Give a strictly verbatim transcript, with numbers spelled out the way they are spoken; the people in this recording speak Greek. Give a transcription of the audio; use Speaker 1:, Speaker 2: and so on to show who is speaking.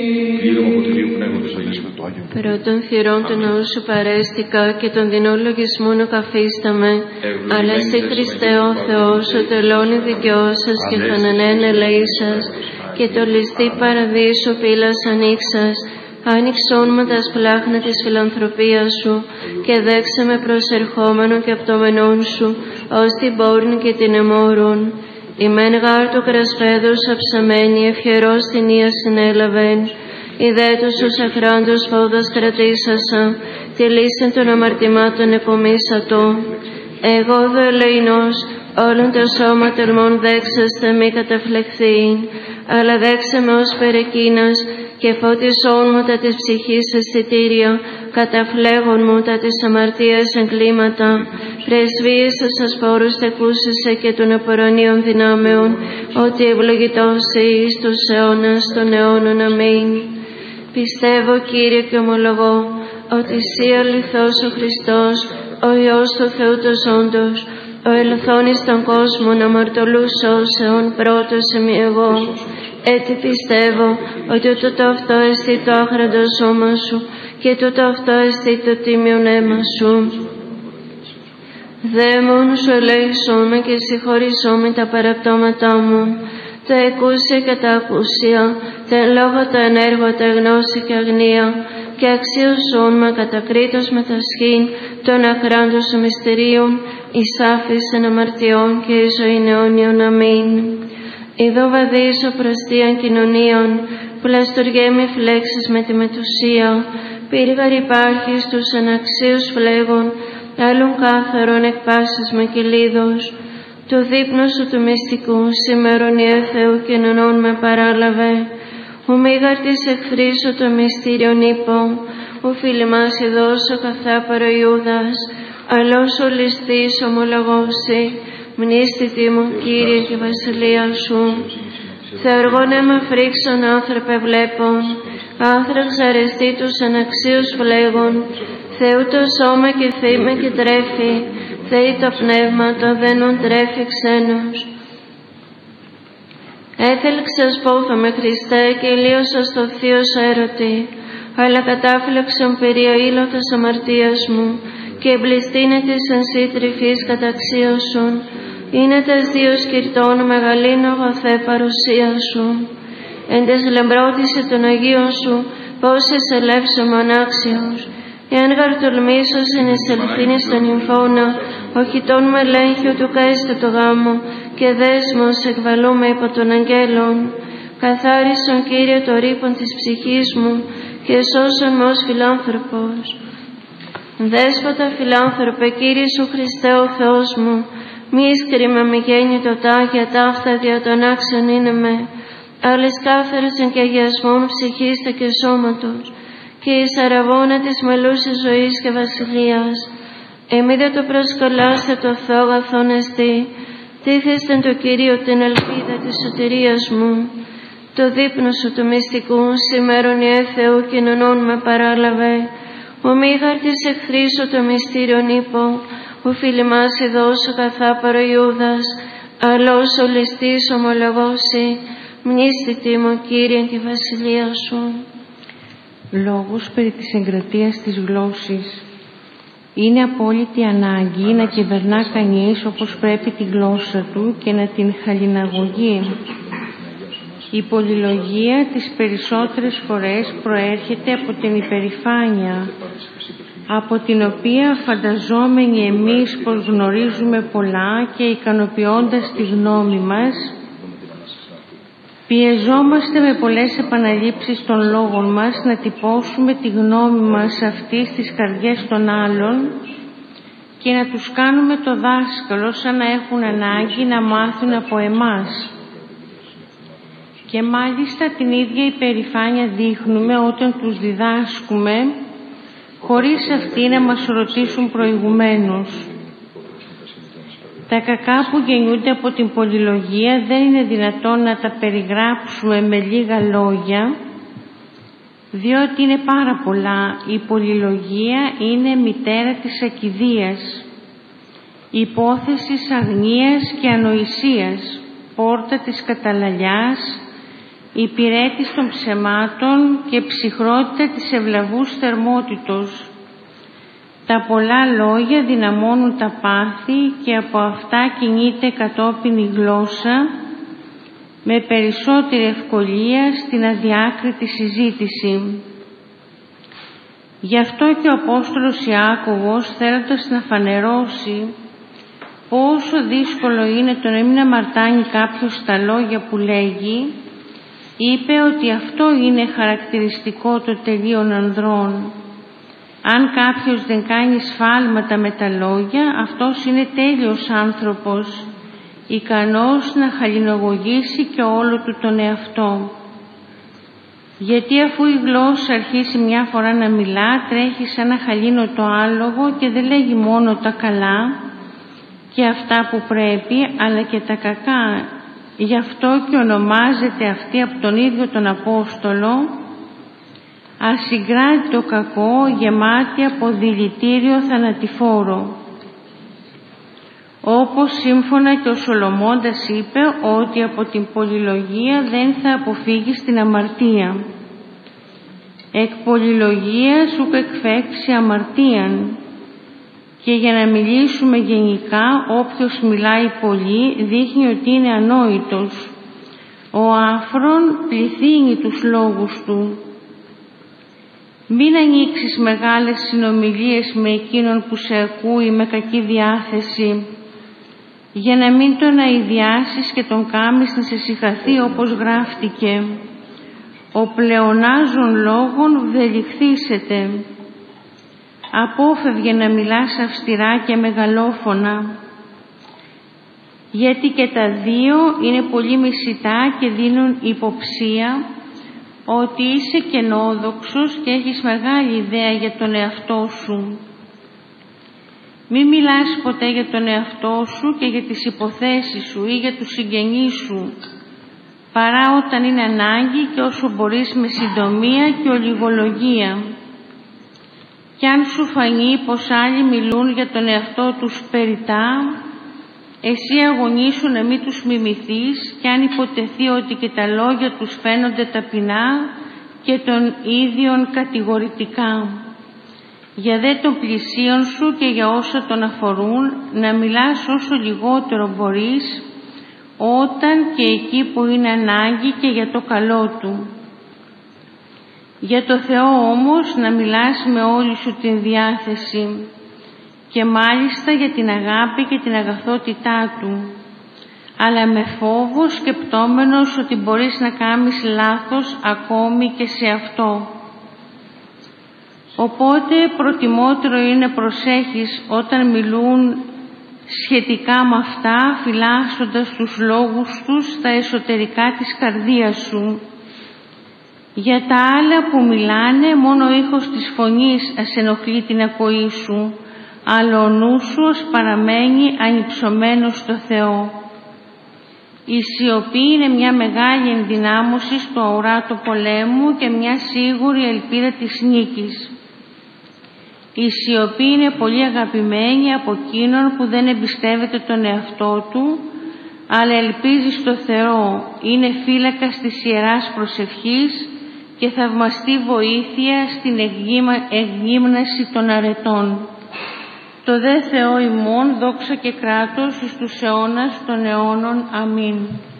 Speaker 1: Πρώτον θυρών του ναού σου παρέστηκα και τον δεινό λογισμόν οκαφίσταμε, αλλά εσύ Χριστέ ο Θεός, ο τελώνει δικαιώσας και θανανέν ελεήσας, και το ληστή παραδείσου πύλας ανοίξας, άνοιξον με τα σπλάχνα της φιλανθρωπίας σου, και δέξε με προσερχόμενο και απτωμενών σου, ως την πόρνη και την εμόρων. Η μεν γάρ το κρασπέδος αψαμένη, ευχερός την ία συνέλαβεν, η δε τους ως αχράντος φόδας κρατήσασα, τη λύσεν των αμαρτημάτων εκομίσατο. Εγώ δε ελεηνός, όλων το σώμα τελμών δέξαστε μη καταφλεχθήν, αλλά δέξε με ως περεκείνας, και φώτισόν μου τα της ψυχής αισθητήρια, καταφλέγων μου τα της αμαρτίας εγκλήματα, πρεσβείες σας πόρους τεκούσεσαι και των απορρανίων δυνάμεων, ότι ευλογητός εις τους αιώνας των αιώνων. Αμήν. Πιστεύω, Κύριε, και ομολογώ, ότι εσύ αληθώς ο Χριστός, ο Υιός του Θεού του ζώντος, ο ελθόν εις τον κόσμο αμαρτωλούς σώσεων, πρώτος εμεί εγώ. Έτσι πιστεύω ότι τούτο αυτό εστί το άχραντο σώμα σου και τούτο αυτό εστί το τίμιον αίμα σου. Δε μόνο σου ελέησόμαι και συγχωρήσόμαι τα παραπτώματά μου, τα εκούσια και τα ακούσια, τα λόγω, τα ενέργο, τα γνώση και αγνία, και αξίωσόν με κατακρίτως με τα σχήν των αχράντων σου μυστηρίων, εις άφησεν αμαρτιών και εις ζωήν αιώνιον. Αμήν. Εδώ βαδίζω προς τίαν κοινωνίων, πλαστοργέ με φλέξεις με τη μετουσία, πύργαρ υπάρχει στους αναξίους φλέγων, άλλων κάθαρων εκ πάσης με κυλίδος. Το δείπνο σου του μυστικού, σήμερον Ιε Θεού κοινωνών με παράλαβε. Ο μήγαρ της εχθρίσου το μυστήριον είπω, ο φιλιμάς ειδώσω καθάπαρο Ιούδας, αλλός ο ληστής ομολογώσει, μνήστητη μου, Κύριε, και βασιλεία σου. Θεοργών αίμα φρίξον άνθρωπε βλέπων, άνθραξ αρεστή τους αναξίους φλέγων, Θεού το σώμα και θύμε και τρέφει, Θεή το πνεύμα το δένον τρέφει ξένος. Έθελξες πόθο με Χριστέ και ηλίωσα στο θείο σου έρωτη, αλλά κατάφλεξον περί ήλωτος αμαρτίας μου, και εμπληστήνε της εν σύ τρυφής καταξίωσον, είναι τες δύο σκυρτών μεγαλήν αγαθέ παρουσία σου. Εν τες λεμπρότησε των Αγίων σου, πώς εσελεύσω μονάξιος, εάν γαρτολμήσω συνεισελθήνει στον νυμφώνα, όχι τον μελέγχιο του καίστο το γάμο, και δέσμος εκβαλούμε υπό των αγγέλων. Καθάρισον, Κύριε, το ρήπον της ψυχής μου, και σώσον με ως φιλάνθρωπος. Δέσποτα φιλάνθρωπε, Κύριε σου Χριστέ ο Θεός μου, μη ίσκριμα μη γέννητο τάχια ταύτα δια των άξιων είναι με, άλλες κάθαρες εν και αγιασμών ψυχήστε και σώματος, και εις αραβώνα της μελούσης ζωής και βασιλείας. Εμεί δε το προσκολάστε το Θεό αγαθόν εστί, τίθεστε το Κυρίο την ελπίδα της σωτηρίας μου. Το δείπνο σου του μυστικού, σήμερον Ιε Θεού κοινωνών με παράλαβε. Ο μήγαρ της εχθρίσου το μυστήριον είπω, ο φιλιμάς ειδώσου καθάπαρο Ιούδας, αλλός ο ληστής ομολογώσει, μνήστητη μου, Κύριε, τη βασιλεία σου.
Speaker 2: Λόγος περί της εγκρατείας της γλώσσης. Είναι απόλυτη ανάγκη να κυβερνά κανείς όπως πρέπει τη γλώσσα του και να την χαλιναγωγεί. Η πολυλογία τις περισσότερες φορές προέρχεται από την υπερηφάνεια, από την οποία φανταζόμενοι εμείς πως γνωρίζουμε πολλά και ικανοποιώντας τη γνώμη μας, πιεζόμαστε με πολλές επαναλήψεις των λόγων μας να τυπώσουμε τη γνώμη μας αυτή στις καρδιές των άλλων και να τους κάνουμε το δάσκαλο σαν να έχουν ανάγκη να μάθουν από εμάς. Και μάλιστα την ίδια υπερηφάνεια δείχνουμε όταν τους διδάσκουμε, χωρίς αυτοί να μας ρωτήσουν προηγουμένως. Τα κακά που γεννιούνται από την πολυλογία δεν είναι δυνατόν να τα περιγράψουμε με λίγα λόγια, διότι είναι πάρα πολλά. Η πολυλογία είναι μητέρα της ακηδείας, υπόθεσης αγνίας και ανοησίας, πόρτα της καταλαλιάς, υπηρέτης των ψεμάτων και ψυχρότητα της ευλαβούς θερμότητος. Τα πολλά λόγια δυναμώνουν τα πάθη και από αυτά κινείται κατόπιν η γλώσσα με περισσότερη ευκολία στην αδιάκριτη συζήτηση. Γι' αυτό και ο Απόστολος Ιάκωβος, θέλοντας να φανερώσει πόσο δύσκολο είναι το να μην αμαρτάνει κάποιος τα λόγια που λέγει, είπε ότι αυτό είναι χαρακτηριστικό των τελείων ανδρών. Αν κάποιος δεν κάνει σφάλματα με τα λόγια, αυτός είναι τέλειος άνθρωπος, ικανός να χαλινογωγήσει και όλο του τον εαυτό. Γιατί αφού η γλώσσα αρχίσει μια φορά να μιλά, τρέχει σαν ένα χαλίνο το άλογο και δεν λέγει μόνο τα καλά και αυτά που πρέπει, αλλά και τα κακά. Γι' αυτό και ονομάζεται αυτή από τον ίδιο τον Απόστολο ασυγκράτητο κακό, γεμάτη από δηλητήριο θανατηφόρο. Όπως σύμφωνα και ο Σολομώντας είπε ότι από την πολυλογία δεν θα αποφύγεις την αμαρτία. Εκ πολυλογίας ουκ εκφέξει αμαρτίαν. Και για να μιλήσουμε γενικά, όποιος μιλάει πολύ δείχνει ότι είναι ανόητος. Ο άφρον πληθύνει τους λόγους του. Μην ανοίξεις μεγάλες συνομιλίες με εκείνον που σε ακούει με κακή διάθεση, για να μην τον αηδιάσεις και τον κάμεις να σε συγχαθεί, όπως γράφτηκε. Ο πλεονάζων λόγων βδελιχθήσεται. Απόφευγε να μιλάς αυστηρά και μεγαλόφωνα, γιατί και τα δύο είναι πολύ μισητά και δίνουν υποψία ότι είσαι κενόδοξος και έχεις μεγάλη ιδέα για τον εαυτό σου. Μη μιλάς ποτέ για τον εαυτό σου και για τις υποθέσεις σου ή για τους συγγενείς σου, παρά όταν είναι ανάγκη και όσο μπορείς με συντομία και ολιγολογία. Κι αν σου φανεί πως άλλοι μιλούν για τον εαυτό τους περιττά, εσύ αγωνίσου να μην τους μιμηθείς, κι αν υποτεθεί ότι και τα λόγια τους φαίνονται ταπεινά και των ίδιων κατηγορητικά. Για δε των πλησίων σου και για όσα τον αφορούν, να μιλάς όσο λιγότερο μπορείς, όταν και εκεί που είναι ανάγκη και για το καλό του. Για το Θεό όμως να μιλάς με όλη σου την διάθεση και μάλιστα για την αγάπη και την αγαθότητά Του, αλλά με φόβο σκεπτόμενος ότι μπορείς να κάνεις λάθος ακόμη και σε αυτό. Οπότε προτιμότερο είναι να προσέχεις όταν μιλούν σχετικά με αυτά, φυλάσσοντας τους λόγους τους στα εσωτερικά της καρδίας σου. Για τα άλλα που μιλάνε, μόνο ο ήχος της φωνής ας ενοχλεί την ακοή σου, αλλά ο νους σου ως παραμένει ανυψωμένος στο Θεό. Η σιωπή είναι μια μεγάλη ενδυνάμωση στο αοράτο πολέμου και μια σίγουρη ελπίδα της νίκης. Η σιωπή είναι πολύ αγαπημένη από εκείνον που δεν εμπιστεύεται τον εαυτό του, αλλά ελπίζει στο Θεό, είναι φύλακας της Ιεράς Προσευχής και θαυμαστή βοήθεια στην εγγύμναση των αρετών. Το δε Θεό ημών δόξα και κράτος εις τους αιώνας των αιώνων. Αμήν.